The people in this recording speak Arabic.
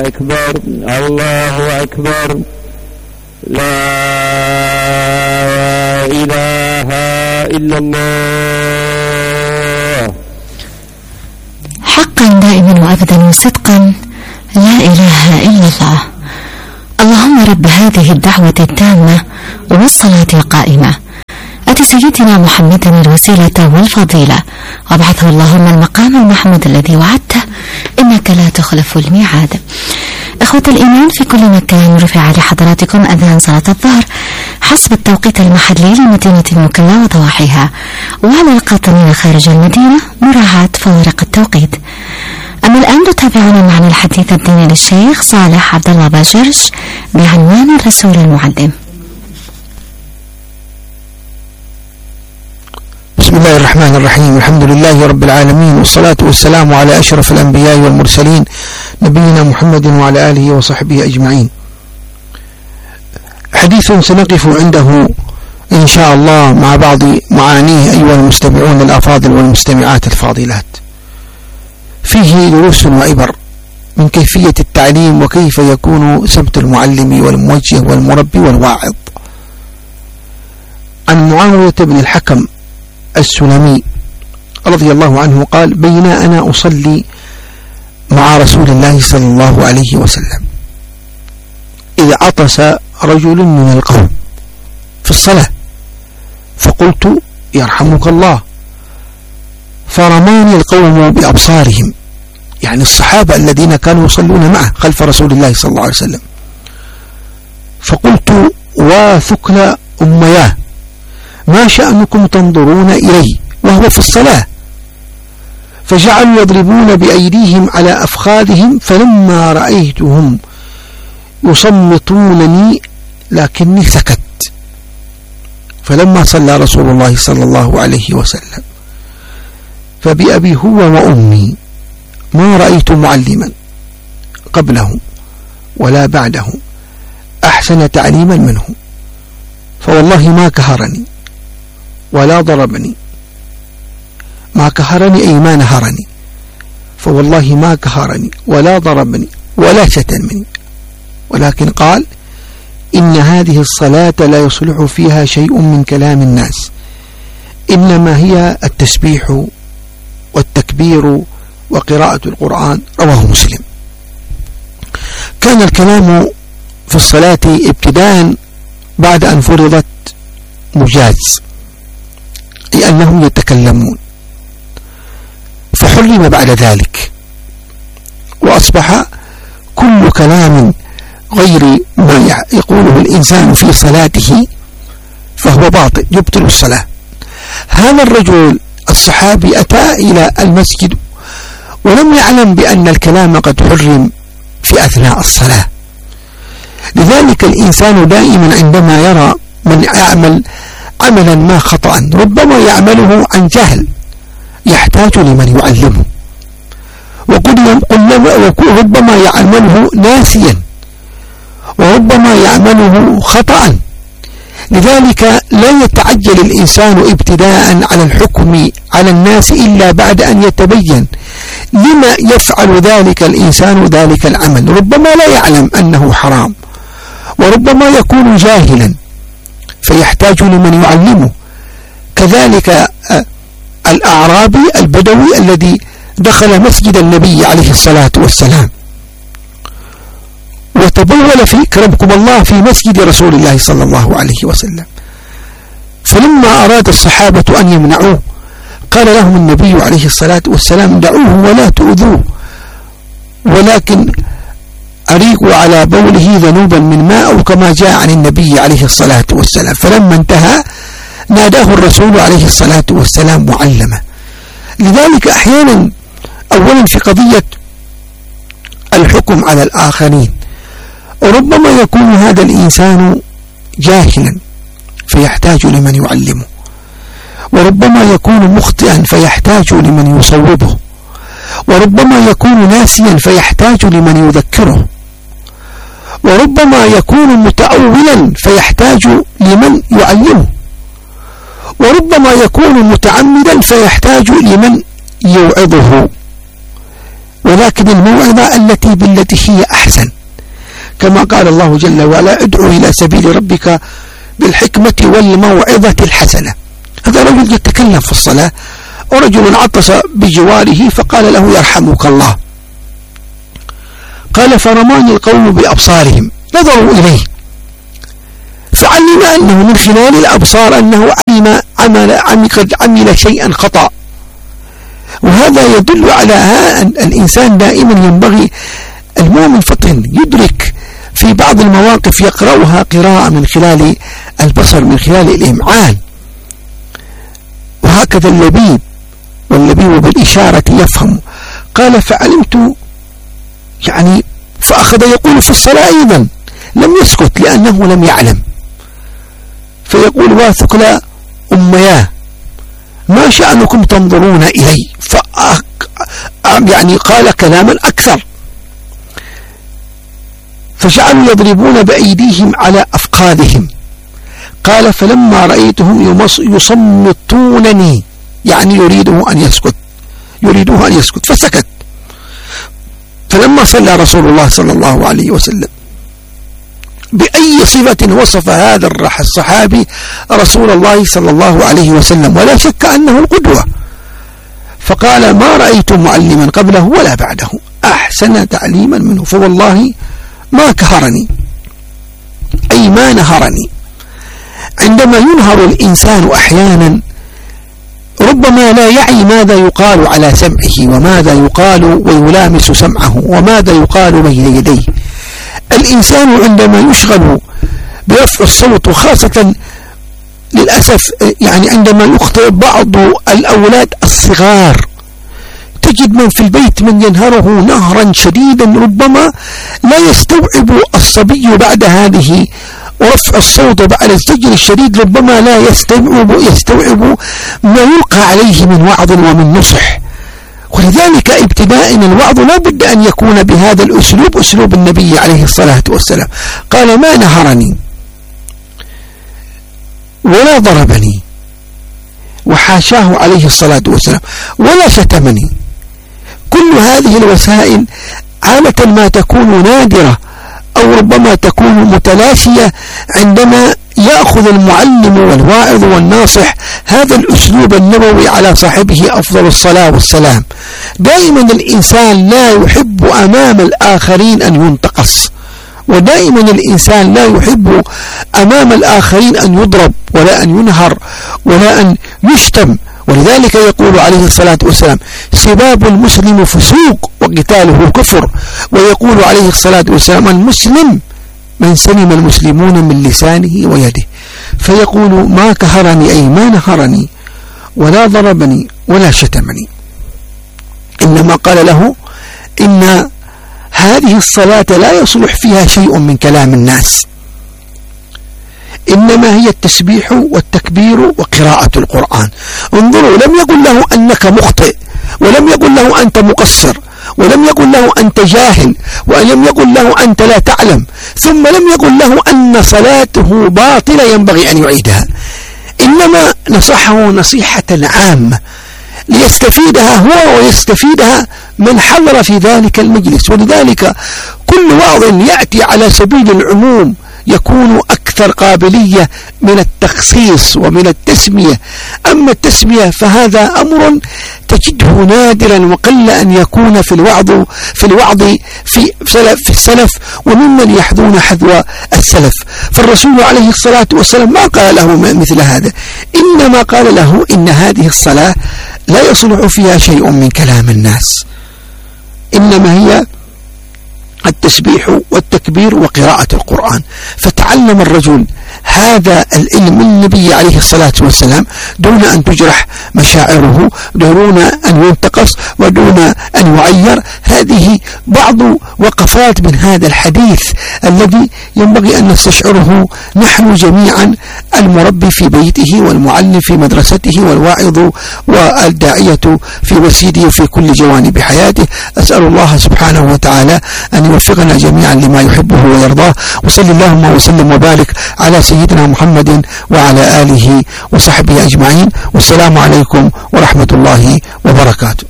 أكبر الله أكبر لا إله إلا الله. حقا دائما وأبدا وصدقا لا إله إلا الله. اللهم رب هذه الدعوة التامة والصلاة القائمة آت سيدنا محمد الوسيلة والفضيلة وابعثه اللهم المقام المحمود الذي وعدته إنك لا تخلف الميعاد. إخوة الإيمان في كل مكان، رفع لحضراتكم أذان صلاة الظهر حسب التوقيت المحلي لمدينة المكلا وضواحيها، وعلى القاطنين خارج المدينة مراعاة فوارق التوقيت. أما الآن تتابعون معنا الحديث الديني للشيخ صالح عبد الله باجرش بعنوان الرسول المعلم. بسم الله الرحمن الرحيم. الحمد لله رب العالمين، والصلاة والسلام على أشرف الأنبياء والمرسلين نبينا محمد وعلى آله وصحبه أجمعين. حديث سنقف عنده إن شاء الله مع بعض معانيه أيها المستمعون الأفاضل والمستمعات الفاضلات. فيه دروس وعبر من كيفية التعليم وكيف يكون سمت المعلم والموجه والمربي والواعظ. عن معاوية بن الحكم السلمي رضي الله عنه قال: بينا أنا أصلي مع رسول الله صلى الله عليه وسلم إذا عطس رجل من القوم في الصلاة، فقلت: يرحمك الله، فرماني القوم بأبصارهم، يعني الصحابة الذين كانوا يصلون معه خلف رسول الله صلى الله عليه وسلم، فقلت: وثكل أمياه، ما شأنكم تنظرون إليه وهو في الصلاة؟ فجعلوا يضربون بأيديهم على أفخاذهم، فلما رأيتهم يصمتونني لكني سكت. فلما صلى رسول الله صلى الله عليه وسلم فبأبي هو وأمي ما رأيت معلما قبله ولا بعده أحسن تعليما منه، فوالله ما كهرني ولا ضربني، ما كهرني أي ما نهرني، فوالله ما كهرني ولا ضربني ولا شتمني، ولكن قال: إن هذه الصلاة لا يصلح فيها شيء من كلام الناس، إنما هي التسبيح والتكبير وقراءة القرآن. رواه مسلم. كان الكلام في الصلاة ابتداء بعد أن فرضت مجاز، أي أنهم يتكلمون، فحرم بعد ذلك، وأصبح كل كلام غير ما يقوله الإنسان في صلاته فهو باطل يبطل الصلاة. هذا الرجل الصحابي أتى إلى المسجد ولم يعلم بأن الكلام قد حرم في أثناء الصلاة. لذلك الإنسان دائما عندما يرى من يعمل عملا ما خطأ ربما يعمله عن جهل يحتاج لمن يعلمه، وربما يعمله ناسيا، وربما يعمله خطأ. لذلك لا يتعجل الإنسان ابتداء على الحكم على الناس إلا بعد أن يتبين لما يفعل ذلك الإنسان ذلك العمل. ربما لا يعلم أنه حرام، وربما يكون جاهلا فيحتاج لمن يعلمه. كذلك الأعرابي البدوي الذي دخل مسجد النبي عليه الصلاة والسلام وتبول في كرمكم الله في مسجد رسول الله صلى الله عليه وسلم، فلما أراد الصحابة أن يمنعوه قال لهم النبي عليه الصلاة والسلام: دعوه ولا تؤذوه، ولكن أريقوا على بوله ذنوبا من ماء، أو كما جاء عن النبي عليه الصلاة والسلام. فلما انتهى ناداه الرسول عليه الصلاة والسلام معلمة. لذلك أحيانا أولا في قضية الحكم على الآخرين ربما يكون هذا الإنسان جاهلا فيحتاج لمن يعلمه، وربما يكون مخطئا فيحتاج لمن يصوبه، وربما يكون ناسيا فيحتاج لمن يذكره، وربما يكون متأولا فيحتاج لمن يعلمه، وربما يكون متعمدا فيحتاج لمن يوعظه. ولكن الموعظة بالتي هي أحسن، كما قال الله جل وعلا: ادعو إلى سبيل ربك بالحكمة والموعظة الحسنة. هذا رجل يتكلم في الصلاة، ورجل عطس بجواره فقال له: يرحمك الله. قال: فرماني القوم بأبصارهم، نظروا إليه فعلم أنه من خلال الأبصار أنه عمل شيئا خطأ. وهذا يدل على أن الإنسان دائما ينبغي المؤمن فطن يدرك في بعض المواقف يقرأها قراءة من خلال البصر، من خلال الإمعان. وهكذا اللبيب، واللبيب بالإشارة يفهم. قال: فعلمت، يعني فأخذ يقول في الصلاة أيضا، لم يسكت لأنه لم يعلم، فيقول: واثقلا أمياه ما شأنكم تنظرون إلي، يعني قال كلاما أكثر. فجعلوا يضربون بأيديهم على أفخاذهم. قال: فلما رأيتهم يصمتونني، يعني يريده أن يسكت فسكت. فلما صلى رسول الله صلى الله عليه وسلم بأي صفة وصف هذا الصحابي رسول الله صلى الله عليه وسلم، ولا شك أنه القدوة، فقال: ما رأيت معلما قبله ولا بعده أحسن تعليما منه، فوالله ما كهرني، أي ما نهرني. عندما ينهر الإنسان أحيانا ربما لا يعي ماذا يقال على سمعه، وماذا يقال ويلامس سمعه، وماذا يقال بين يديه. الإنسان عندما يشغل برفع الصوت، وخاصة للأسف يعني عندما يخطئ بعض الأولاد الصغار، تجد من في البيت من ينهره نهرا شديدا، ربما لا يستوعب الصبي بعد هذه ورفع الصوت بعد الزجر الشديد، ربما لا يستوعب ما يلقى عليه من وعظ ومن نصح. ولذلك ابتداء الوعظ لا بد أن يكون بهذا الأسلوب، أسلوب النبي عليه الصلاة والسلام. قال: ما نهرني ولا ضربني، وحاشاه عليه الصلاة والسلام، ولا شتمني. كل هذه الوسائل عادة ما تكون نادرة، أو ربما تكون متلاشية عندما يأخذ المعلم والواعظ والناصح هذا الأسلوب النبوي على صاحبه أفضل الصلاة والسلام. دائما الإنسان لا يحب أمام الآخرين أن ينتقص، ودائما الإنسان لا يحب أمام الآخرين أن يضرب، ولا أن ينهر، ولا أن يشتم. ولذلك يقول عليه الصلاة والسلام: سباب المسلم فسوق وقتاله كفر. ويقول عليه الصلاة والسلام: المسلم من سلم المسلمون من لسانه ويده. فيقول: ما كهرني، أي ما نهرني ولا ضربني ولا شتمني، إنما قال له: إن هذه الصلاة لا يصلح فيها شيء من كلام الناس، إنما هي التسبيح والتكبير وقراءة القرآن. انظروا، لم يقل له أنك مخطئ، ولم يقل له أنت مقصر، ولم يقل له أنت جاهل، ولم يقل له أنت لا تعلم، ثم لم يقل له أن صلاته باطلة ينبغي أن يعيدها، إنما نصحه نصيحة عامة ليستفيدها هو ويستفيدها من حضر في ذلك المجلس. ولذلك كل وعظ يأتي على سبيل العموم يكون أكثر قابلية من التخصيص ومن التسمية. أما التسمية فهذا أمر تجده نادرا، وقل أن يكون في الوعظ في السلف وممن يحذون حذو السلف. فالرسول عليه الصلاة والسلام ما قال له مثل هذا، إنما قال له: إن هذه الصلاة لا يصلح فيها شيء من كلام الناس، إنما هي التسبيح والتكبير وقراءة القرآن. فتعلم الرجل هذا العلم من النبي عليه الصلاة والسلام دون أن تجرح مشاعره، دون أن ينتقص، ودون أن يعير. هذه بعض وقفات من هذا الحديث الذي ينبغي أن نستشعره نحن جميعا، المربي في بيته، والمعلم في مدرسته، والواعظ والداعية في مسجده في كل جوانب حياته. أسأل الله سبحانه وتعالى أن يوفقنا جميعا لما يحبه ويرضاه. وصلى اللهم وسلم وبارك على سيدنا محمد وعلى آله وصحبه أجمعين. والسلام عليكم ورحمة الله وبركاته.